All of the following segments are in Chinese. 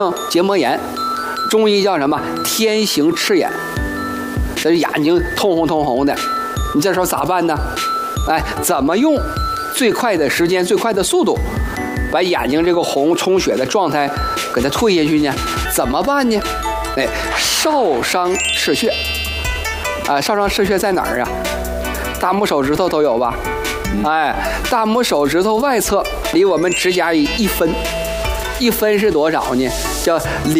结膜炎，中医叫什么？天行赤眼，这眼睛通红通红的，你这时候咋办呢？哎，怎么用最快的时间、最快的速度，把眼睛这个红充血的状态给它退下去呢？怎么办呢？哎，少商赤穴，少商赤穴在哪儿啊？大拇手指头都有吧？哎，大拇手指头外侧离我们指甲1分，1分是多少呢？叫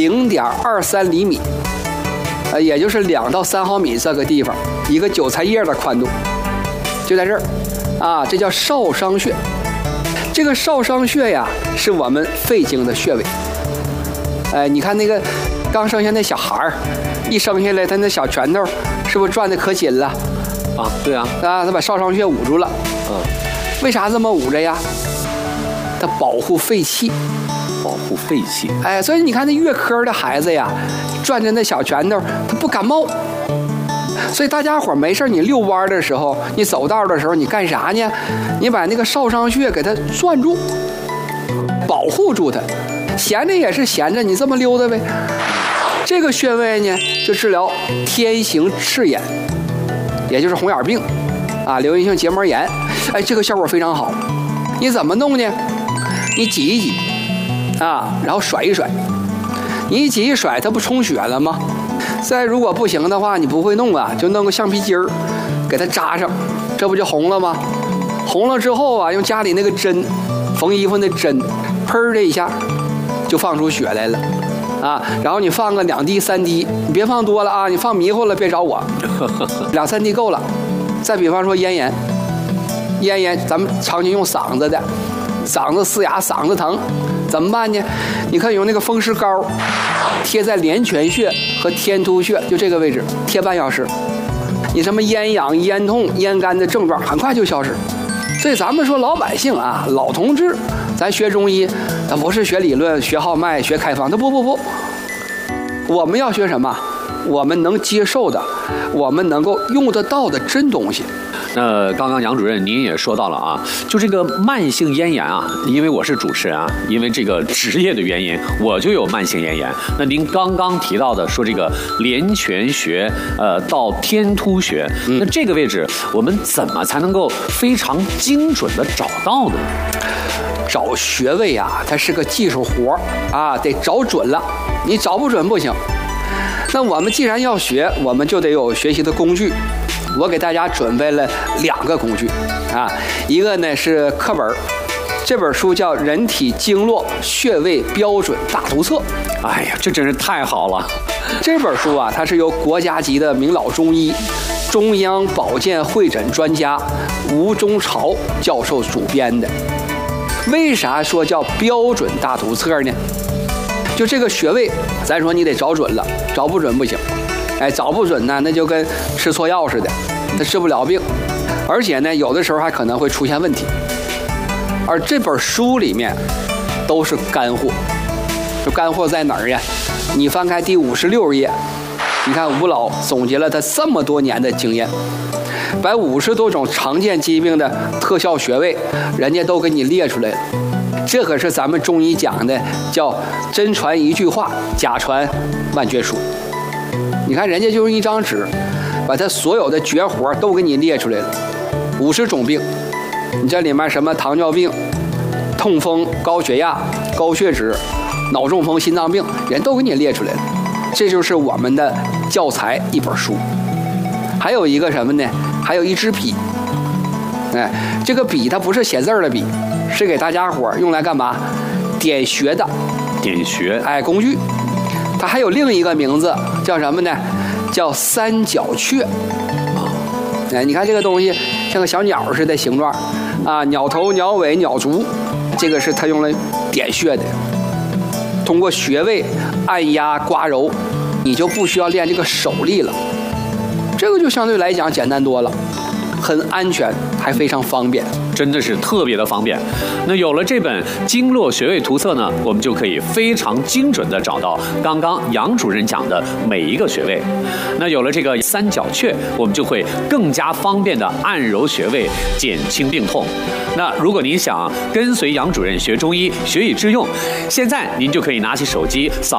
0.23厘米，也就是2到3毫米这个地方，一个韭菜叶的宽度，就在这儿，这叫少商穴。这个少商穴呀，是我们肺经的穴位。你看那个刚生下那小孩儿，一生下来他那小拳头是不是转得可紧了？ 对啊， 他把少商穴捂住了。为啥这么捂着呀？它保护肺气。 保护肺气。 所以你看那月科的孩子呀，转着那小拳头，他不感冒。所以大家伙没事你遛弯的时候，你走道的时候，你干啥呢？你把那个少商穴给它攥住，保护住它。闲着也是闲着，你这么溜达呗。这个穴位呢，就治疗天行赤眼，也就是红眼病流行性结膜炎。这个效果非常好。你怎么弄呢？你挤一挤然后甩一甩，你一挤一甩，它不充血了吗？再如果不行的话，你不会弄就弄个橡皮筋儿给它扎上，这不就红了吗？红了之后用家里那个针，缝衣服那针，砰的一下就放出血来了然后你放个2滴3滴，你别放多了你放迷糊了别找我，2、3滴够了。再比方说咽炎，咱们常年用嗓子的，嗓子嘶哑，嗓子疼，怎么办呢？你可以用那个风湿膏贴在连泉穴和天突穴，就这个位置贴半小时，你什么咽痒、咽痛、咽干的症状很快就消失。所以咱们说老百姓老同志，咱学中医，咱不是学理论、学号脉、学开方，不，我们要学什么？我们能接受的，我们能够用得到的真东西。 那刚刚杨主任您也说到了就这个慢性咽炎因为我是主持人因为这个职业的原因，我就有慢性咽炎。那您刚刚提到的说这个连泉穴到天突穴，那这个位置我们怎么才能够非常精准的找到呢？ 找穴位它是个技术活得找准了，你找不准不行。那我们既然要学，我们就得有学习的工具。我给大家准备了2个工具一个呢是课本，这本书叫《人体经络穴位标准大图册》。 这真是太好了。 这本书它是由国家级的名老中医、中央保健会诊专家吴中朝教授主编的。为啥说叫标准大图册呢？就这个穴位，咱说你得找准了，找不准不行。找不准呢，那就跟吃错药似的，它治不了病，而且呢，有的时候还可能会出现问题。而这本书里面都是干货，这干货在哪儿呀？你翻开第56页，你看吴老总结了他这么多年的经验，把50多种常见疾病的特效穴位，人家都给你列出来了。这可是咱们中医讲的，叫真传一句话，假传万卷书。你看人家就用一张纸，把他所有的绝活都给你列出来了，50种病，你这里面什么糖尿病、痛风、高血压、高血脂、脑中风、心脏病，人都给你列出来了。这就是我们的教材一本书。还有一个什么呢？还有一支笔。这个笔它不是写字的笔，是给大家伙用来干嘛？点穴的。 点穴。 工具。它还有另一个名字叫什么呢？叫三角雀。你看这个东西像个小鸟似的形状鸟头、鸟尾、鸟足，这个是它用来点穴的。通过穴位按压刮揉，你就不需要练这个手力了，这个就相对来讲简单多了，很安全，还非常方便。 真的是特别的方便。那有了这本经络穴位图册呢，我们就可以非常精准的找到刚刚杨主任讲的每一个穴位。那有了这个三角雀，我们就会更加方便的按揉穴位，减轻病痛。那如果您想跟随杨主任学中医，学以致用，现在您就可以拿起手机扫